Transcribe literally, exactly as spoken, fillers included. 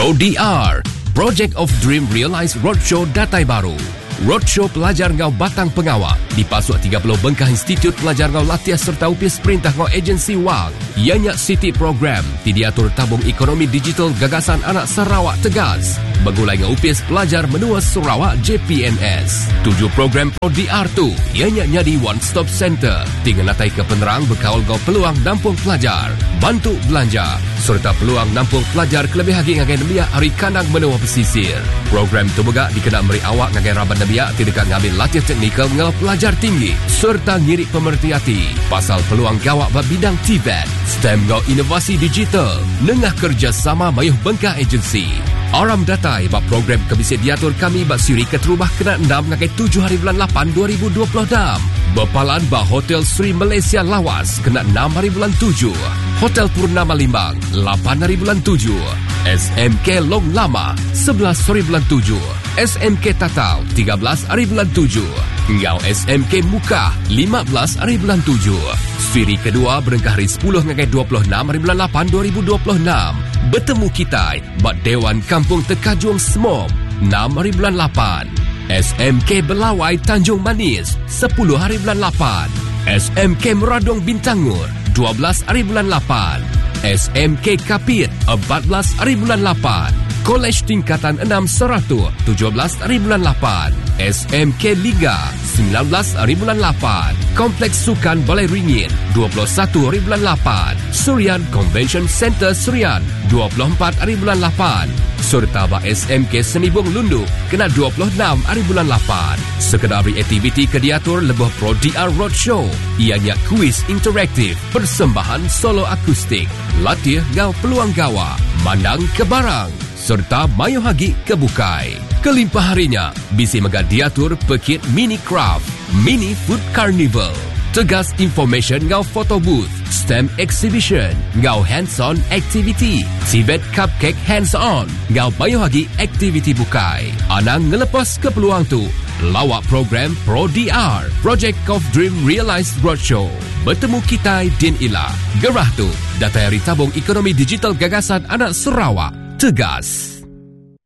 Pro D R, Project of Dream Realised Roadshow Datai Baru. Roadshow Pelajar Ngau Batang Pengawak dipasuk tiga puluh bengkah Institut Pelajar Ngau Latiah serta upis perintah Ngau Agensi Wang. Ianya City Program ti diatur tabung ekonomi digital gagasan anak Sarawak Tegas. Begulai ngau upis pelajar menua Sarawak J P N S. Tujuh program Pro D R tu ianya nyadi One Stop Center. Tinggal natai ke penerang berkawal ngau peluang nampung pelajar. Bantu belanja serta peluang nampung pelajar kelebih hagi ngagai nembia hari kanang menua pesisir. Program tu begak dikenal meri awak ngagai raban nembia ti dekat ngambil latihan teknikal ngau pelajar tinggi serta ngirik pemerti hati pasal peluang gawak bab bidang T V E T, STEM ngau inovasi digital, nengah kerjasama mayuh bengkah agensi. Aram datai bab program kebisik diatur kami bab siri keterubah kena enam ngagai tujuh hari bulan lapan dua ribu dua puluh enam. Berpalan bab Hotel Sri Malaysia Lawas kena enam hari bulan tujuh. Hotel Purnama Limbang lapan hari bulan tujuh. S M K Long Lama sebelas hari bulan tujuh. S M K Tatau tiga belas hari bulan tujuh. Ngau S M K Mukah lima belas hari bulan tujuh. Siri kedua berengkah hari sepuluh ngagai dua puluh enam hari bulan lapan dua ribu dua puluh enam. Bertemu kita bak Dewan Kampung Tekajung Semom enam hari bulan lapan. S M K Belawai Tanjung Manis sepuluh hari bulan lapan. S M K Meradong Bintangur dua belas hari bulan lapan. S M K Kapit empat belas hari bulan lapan. Kolej Tingkatan enam Seratu tujuh belas hari bulan lapan. S M K Liga sembilan belas hari bulan lapan. Kompleks Sukan Balai Ringin dua puluh satu hari bulan lapan. Surian Convention Center Surian dua puluh empat hari bulan lapan. Serta bak S M K Senibung Lundu kena dua puluh enam hari bulan lapan. Sekedari aktiviti kediatur lebih Pro D R Roadshow. Ianya kuis interaktif, persembahan solo akustik, latih ngau peluang gawa, mandang ke barang serta mayu hagi ke bukai. Kelimpah harinya bisi mega diatur pekit mini craft, mini food carnival, Tegas information ngau photo booth, STEM exhibition, ngau hands-on activity, Tibet cupcake hands-on, ngau mayu hagi aktiviti bukai. Anang ngelepas ke peluang tu, lawak program Pro D R, Project of Dream Realised Roadshow. Bertemu kita Din Ila. Gerah tu, data dari tabung ekonomi digital gagasan anak Sarawak Tegas.